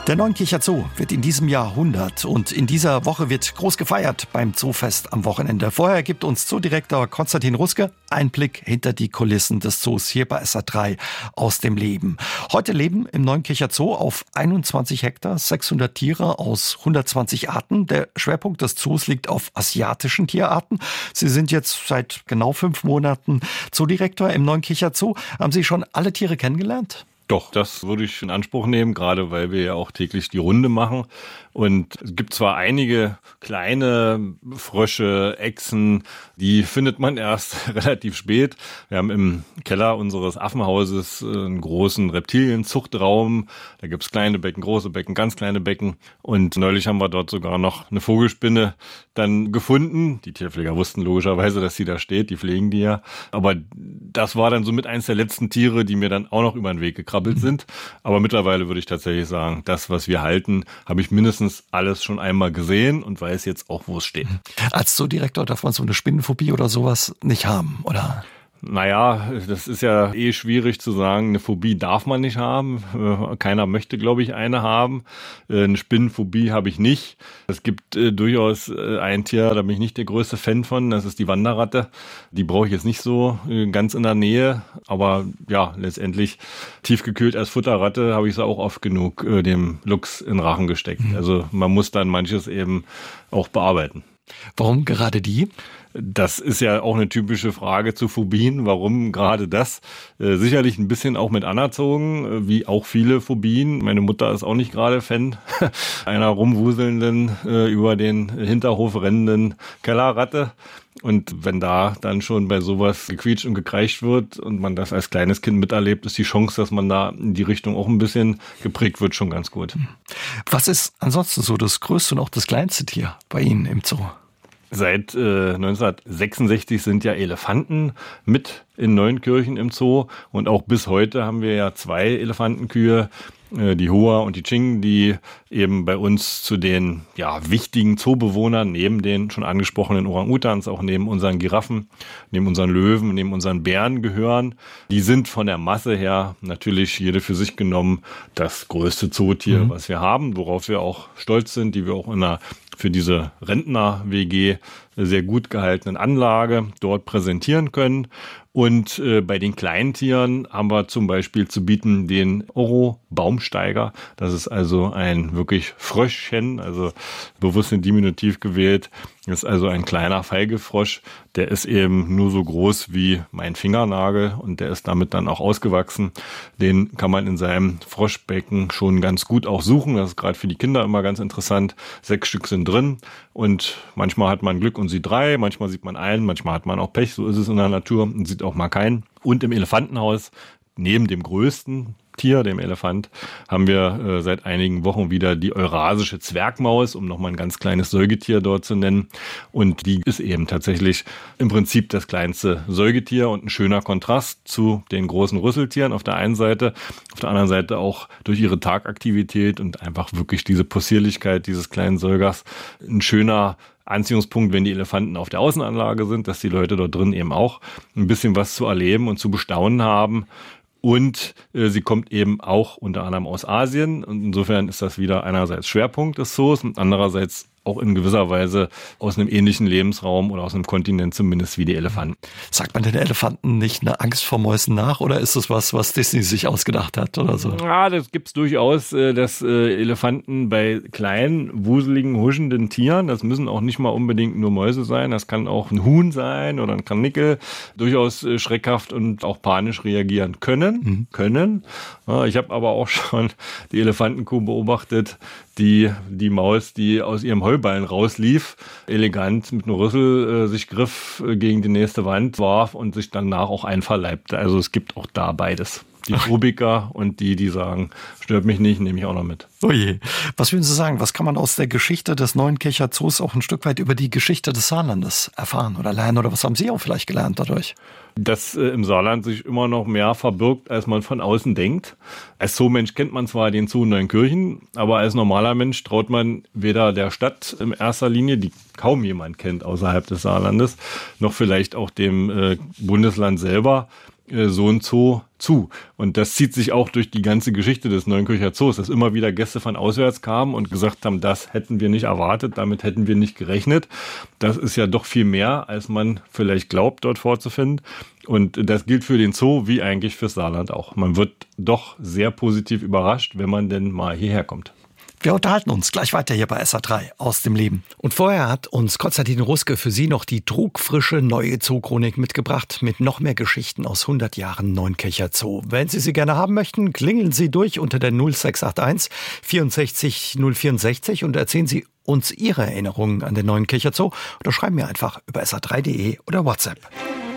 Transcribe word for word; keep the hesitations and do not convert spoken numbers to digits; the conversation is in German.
Der Neunkircher Zoo wird in diesem Jahr hundert und in dieser Woche wird groß gefeiert beim Zoofest am Wochenende. Vorher gibt uns Zoodirektor Konstantin Ruske Einblick hinter die Kulissen des Zoos hier bei S R drei aus dem Leben. Heute leben im Neunkircher Zoo auf einundzwanzig Hektar sechshundert Tiere aus hundertzwanzig Arten. Der Schwerpunkt des Zoos liegt auf asiatischen Tierarten. Sie sind jetzt seit genau fünf Monaten Zoodirektor im Neunkircher Zoo. Haben Sie schon alle Tiere kennengelernt? Doch, das würde ich in Anspruch nehmen, gerade weil wir ja auch täglich die Runde machen. Und es gibt zwar einige kleine Frösche, Echsen, die findet man erst relativ spät. Wir haben im Keller unseres Affenhauses einen großen Reptilienzuchtraum. Da gibt es kleine Becken, große Becken, ganz kleine Becken. Und neulich haben wir dort sogar noch eine Vogelspinne dann gefunden. Die Tierpfleger wussten logischerweise, dass sie da steht, die pflegen die ja. Aber das war dann somit eins der letzten Tiere, die mir dann auch noch über den Weg gekrabbelt sind. Aber mittlerweile würde ich tatsächlich sagen, das, was wir halten, habe ich mindestens alles schon einmal gesehen und weiß jetzt auch, wo es steht. Als Zoodirektor darf man so eine Spinnenphobie oder sowas nicht haben, oder? Naja, das ist ja eh schwierig zu sagen. Eine Phobie darf man nicht haben. Keiner möchte, glaube ich, eine haben. Eine Spinnenphobie habe ich nicht. Es gibt äh, durchaus äh, ein Tier, da bin ich nicht der größte Fan von. Das ist die Wanderratte. Die brauche ich jetzt nicht so äh, ganz in der Nähe. Aber ja, letztendlich tiefgekühlt als Futterratte habe ich sie auch oft genug äh, dem Luchs in den Rachen gesteckt. Mhm. Also man muss dann manches eben auch bearbeiten. Warum gerade die? Das ist ja auch eine typische Frage zu Phobien. Warum gerade das? Äh, sicherlich ein bisschen auch mit anerzogen, äh, wie auch viele Phobien. Meine Mutter ist auch nicht gerade Fan einer rumwuselnden, äh, über den Hinterhof rennenden Kellerratte. Und wenn da dann schon bei sowas gequietscht und gekreischt wird und man das als kleines Kind miterlebt, ist die Chance, dass man da in die Richtung auch ein bisschen geprägt wird, schon ganz gut. Was ist ansonsten so das größte und auch das kleinste Tier bei Ihnen im Zoo? Seit äh, neunzehnhundertsechsundsechzig sind ja Elefanten mit in Neunkirchen im Zoo und auch bis heute haben wir ja zwei Elefantenkühe, äh, die Hoa und die Ching, die eben bei uns zu den ja wichtigen Zoobewohnern neben den schon angesprochenen Orang-Utans, auch neben unseren Giraffen, neben unseren Löwen, neben unseren Bären gehören. Die sind von der Masse her natürlich jede für sich genommen das größte Zootier, mhm. was wir haben, worauf wir auch stolz sind, die wir auch in einer für diese Rentner-W G sehr gut gehaltenen Anlage dort präsentieren können. Und äh, bei den Kleintieren haben wir zum Beispiel zu bieten den Oro-Baumsteiger. Das ist also ein wirklich Fröschchen, also bewusst in Diminutiv gewählt. Das ist also ein kleiner Feigefrosch. Der ist eben nur so groß wie mein Fingernagel und der ist damit dann auch ausgewachsen. Den kann man in seinem Froschbecken schon ganz gut auch suchen. Das ist gerade für die Kinder immer ganz interessant. Sechs Stück sind drin und manchmal hat man Glück und sieht drei, manchmal sieht man einen, manchmal hat man auch Pech. So ist es in der Natur und sieht auch mal keinen. Und im Elefantenhaus, neben dem größten Tier, dem Elefant, haben wir äh, seit einigen Wochen wieder die eurasische Zwergmaus, um nochmal ein ganz kleines Säugetier dort zu nennen. Und die ist eben tatsächlich im Prinzip das kleinste Säugetier und ein schöner Kontrast zu den großen Rüsseltieren auf der einen Seite, auf der anderen Seite auch durch ihre Tagaktivität und einfach wirklich diese Possierlichkeit dieses kleinen Säugers ein schöner Anziehungspunkt, wenn die Elefanten auf der Außenanlage sind, dass die Leute dort drin eben auch ein bisschen was zu erleben und zu bestaunen haben. Und äh, sie kommt eben auch unter anderem aus Asien. Und insofern ist das wieder einerseits Schwerpunkt des Zoos und andererseits auch in gewisser Weise aus einem ähnlichen Lebensraum oder aus einem Kontinent zumindest wie die Elefanten. Sagt man den Elefanten nicht eine Angst vor Mäusen nach oder ist das was, was Disney sich ausgedacht hat oder so? Ja, das gibt's durchaus, dass Elefanten bei kleinen, wuseligen, huschenden Tieren, das müssen auch nicht mal unbedingt nur Mäuse sein, das kann auch ein Huhn sein oder ein Karnickel, durchaus schreckhaft und auch panisch reagieren können. Mhm. können. Ja, ich habe aber auch schon die Elefantenkuh beobachtet, die die Maus, die aus ihrem Heuballen rauslief, elegant mit einem Rüssel äh, sich griff äh, gegen die nächste Wand warf und sich danach auch einverleibte. Also es gibt auch da beides. Die Phobiker und die, die sagen, stört mich nicht, nehme ich auch noch mit. Oh je. Was würden Sie sagen, was kann man aus der Geschichte des Neunkircher Zoos auch ein Stück weit über die Geschichte des Saarlandes erfahren oder lernen? Oder was haben Sie auch vielleicht gelernt dadurch? Dass äh, im Saarland sich immer noch mehr verbirgt, als man von außen denkt. Als Zoomensch kennt man zwar den Zoo in Neunkirchen, aber als normaler Mensch traut man weder der Stadt in erster Linie, die kaum jemand kennt außerhalb des Saarlandes, noch vielleicht auch dem äh, Bundesland selber, so ein Zoo zu. Und das zieht sich auch durch die ganze Geschichte des Neunkircher Zoos, dass immer wieder Gäste von auswärts kamen und gesagt haben, das hätten wir nicht erwartet, damit hätten wir nicht gerechnet. Das ist ja doch viel mehr, als man vielleicht glaubt, dort vorzufinden. Und das gilt für den Zoo wie eigentlich fürs Saarland auch. Man wird doch sehr positiv überrascht, wenn man denn mal hierher kommt. Wir unterhalten uns gleich weiter hier bei S A drei aus dem Leben. Und vorher hat uns Konstantin Ruske für Sie noch die trugfrische neue Zoochronik mitgebracht mit noch mehr Geschichten aus hundert Jahren Neunkircher Zoo. Wenn Sie sie gerne haben möchten, klingeln Sie durch unter der null sechs acht eins vierundsechzig null vierundsechzig und erzählen Sie uns Ihre Erinnerungen an den Neunkircher Zoo oder schreiben mir einfach über S A drei punkt de oder WhatsApp.